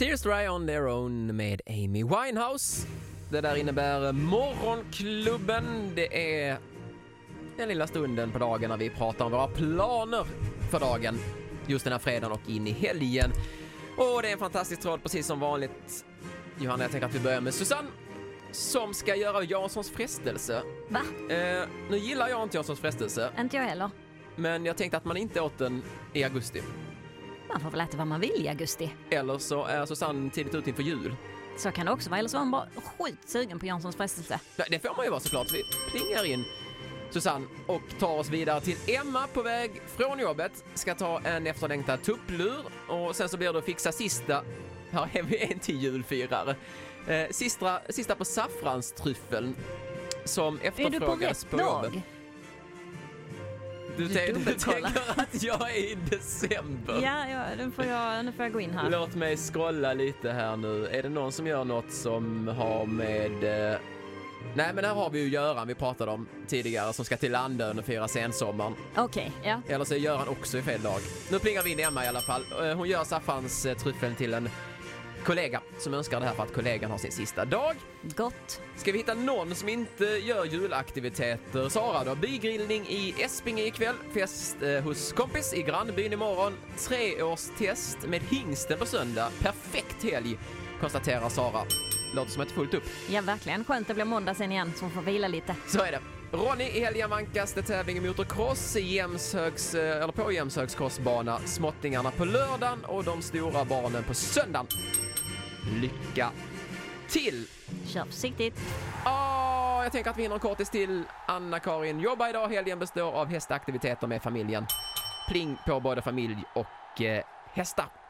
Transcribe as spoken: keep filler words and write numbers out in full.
Tears Dry on Their Own med Amy Winehouse. Det där innebär Morgonklubben. Det är den lilla stunden på dagen när vi pratar om våra planer för dagen. Just den här fredagen och in i helgen. Och det är en fantastisk tråd precis som vanligt. Johanna, jag tänker att vi börjar med Susanne som ska göra Janssons frestelse. Va? Eh, nu gillar jag inte Janssons frestelse. Inte jag heller. Men jag tänkte att man inte åt den i augusti. Man får väl äta vad man vill i augusti. Eller så är Susanne tidigt ut inför jul. Så kan det också vara. Eller så var man bara sjukt sugen på Janssons frestelse. Det får man ju vara såklart. Vi plingar in Susanne och tar oss vidare till Emma på väg från jobbet. Ska ta en efterlängtad tupplur. Och sen så blir det att fixa sista. Här är vi en till julfirare. Eh, sista, sista på saffranstryffeln som efterfrågas på, på jobbet. Du, du, du tänker att jag är i december. Ja, ja nu, får jag, nu får jag gå in här. Låt mig scrolla lite här nu. Är det någon som gör något som har med... Eh... Nej, men här har vi ju Göran vi pratade om tidigare som ska till Landön och fira sensommaren. Okej, okay, ja. Eller så är Göran också i fel dag. Nu plingar vi in Emma i alla fall. Hon gör saffranstryffeln till en kollega som önskar det här för att kollegan har sin sista dag. Gott. Ska vi hitta någon som inte gör julaktiviteter? Sara då, bygrillning i Espinge ikväll, fest eh, hos kompis i grannbyn imorgon, treårstest med hingsten på söndag. Perfekt helg, konstaterar Sara. Låter som ett fullt upp. Ja, verkligen. Skönt att bli måndag sen igen så hon får vila lite. Så är det. Ronny i helgen vankas det tävling i motocross i Jämshögs, eller på Jämshögs crossbana. Småttingarna på lördagen och de stora barnen på söndagen. Lycka till! Kör försiktigt. Åh, jag tänker att vi hinner kortis till Anna-Karin. Jobba idag. Helgen består av hästaktiviteter med familjen. Pling på både familj och eh, hästar.